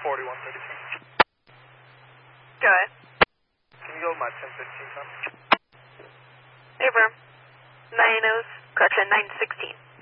4136. Go ahead. Can you go with my 1015 time? Affirm. 9 O's, correction, 916.